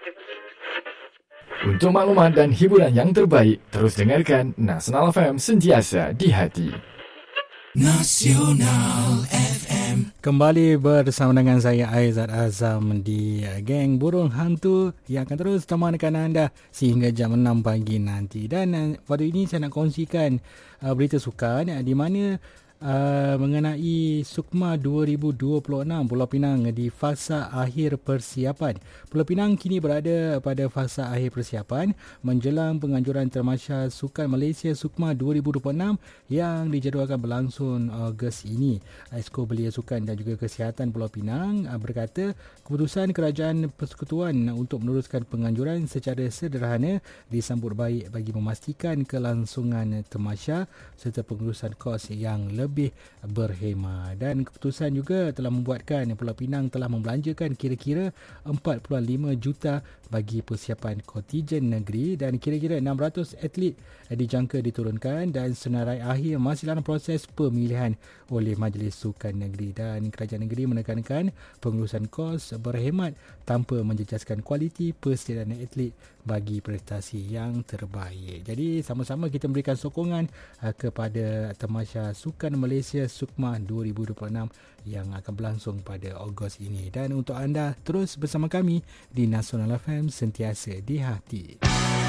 Untuk maklumat dan hiburan yang terbaik, terus dengarkan Nasional FM sentiasa di hati. Nasional FM. Kembali bersama dengan saya Aizat Azam di Geng Burung Hantu yang akan terus temankan anda sehingga jam 6 pagi nanti. Dan pada ini saya nak kongsikan berita sukan di mana mengenai Sukma 2026 Pulau Pinang di fasa akhir persiapan. Pulau Pinang kini berada pada fasa akhir persiapan menjelang penganjuran Termasya Sukan Malaysia Sukma 2026 yang dijadualkan berlangsung Ogos ini. Esko Belia Sukan dan juga Kesihatan Pulau Pinang berkata keputusan Kerajaan Persekutuan untuk meneruskan penganjuran secara sederhana disambut baik bagi memastikan kelangsungan Termasya serta pengurusan kos yang lebih berhemah. Dan keputusan juga telah membuatkan Pulau Pinang telah membelanjakan kira-kira 4.5 juta bagi persiapan kontijen negeri dan kira-kira 600 atlet dijangka diturunkan dan senarai akhir masih dalam proses pemilihan oleh Majlis Sukan Negeri. Dan Kerajaan Negeri menekankan pengurusan kos berhemat tanpa menjejaskan kualiti persediaan atlet bagi prestasi yang terbaik. Jadi sama-sama kita memberikan sokongan kepada Tamasya Sukan Malaysia Sukma 2026 yang akan berlangsung pada Ogos ini. Dan untuk anda terus bersama kami di Nasional FM sentiasa di hati.